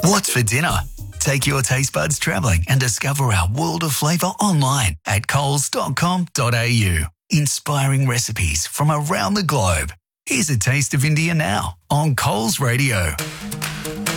What's for dinner? Take your taste buds travelling and discover our world of flavour online at coles.com.au. Inspiring recipes from around the globe. Here's a taste of India now on Coles Radio.